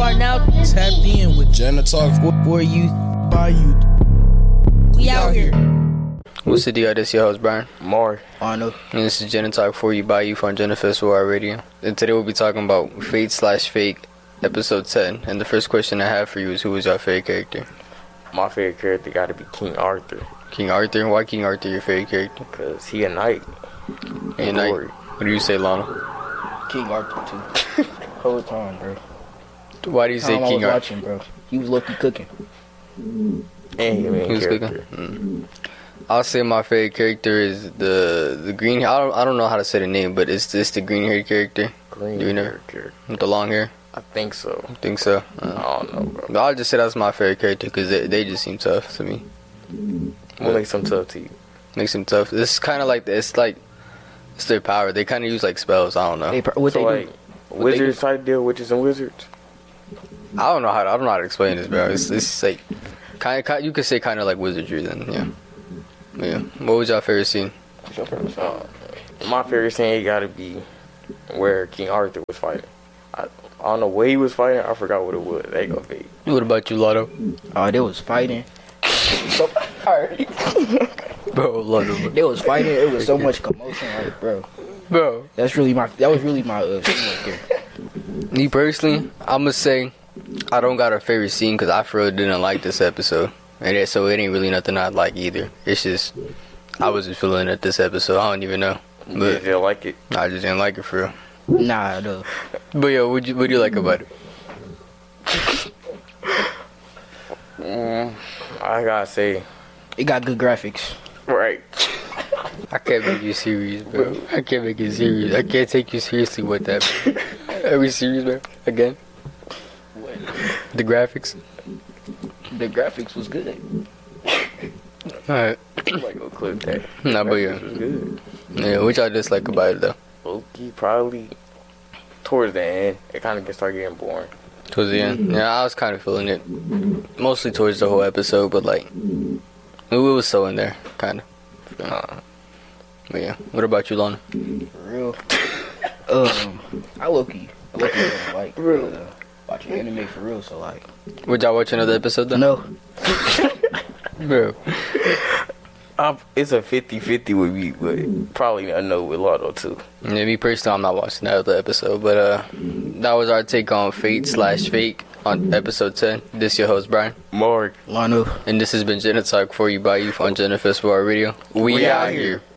are now tapped in with Jenna Talk for you, by you. We out here. What's the deal? This your host, Brian. Mark. Arnold. And this is Jenna Talk for you, by you on Jenna Festival Radio. And today we'll be talking about Fate/Fake, episode 10. And the first question I have for you is, who is your favorite character? My favorite character got to be King Arthur. King Arthur? Why King Arthur your favorite character? Because he a knight. A knight. What do you say, Lana? King Arthur too. Whole time, bro. Why do you say King Arthur? Watching, bro. He was lucky cooking. And he was cooking. I'll say my favorite character is the green. I don't know how to say the name, but it's the green haired character. Green Do you know? character. With the long hair. I think so. I think so. I don't know, bro. But I'll just say that's my favorite character because they just seem tough to me. What makes them tough to you? Makes them tough. It's kind of like it's their power. They kind of use like spells. I don't know. What so they like do? wizards type deal, witches and wizards. I don't know how to explain this, bro. It's like kind of you could say kind of like wizardry then. Yeah. What was your favorite scene? My favorite scene got to be where King Arthur was fighting. I don't know where he was fighting. I forgot what it was. They go fake. What about you, Lotto? Oh, they was fighting. Bro, Lotto. They was fighting. It was so much commotion, like, bro. That was really my scene right there. Me personally, I'ma say I don't got a favorite scene because I for real didn't like this episode, and so it ain't really nothing I like either. It's just I wasn't feeling it this episode. I don't even know, but You didn't like it? I just didn't like it for real. Nah, no. But yo, what do you like about it? I gotta say, It got good graphics. right. I can't make you serious, bro. I can't make you serious. I can't take you seriously with that. Are we serious, bro? Again? The graphics? The graphics was good. Alright. I'm like, go clip that. Nah, but yeah. It was good. Yeah, what y'all dislike about it, though? Loki probably towards the end, it kind of start getting boring. Towards the end? Yeah, I was kind of feeling it. Mostly towards the whole episode, but like, it was so in there, kind of. But yeah, what about you, Lana? For real. I low-key don't like watching anime for real, so like. Would y'all watch another episode, though? No. Bro. It's a 50-50 with me, but probably a no with Lotto too. Yeah, me personally, I'm not watching that other episode, but that was our take on Fate/Fake on episode 10. This your host, Brian. Mark. Lano. And this has been Jenna Talk for you, by you on Jenna Festival Radio. We out here.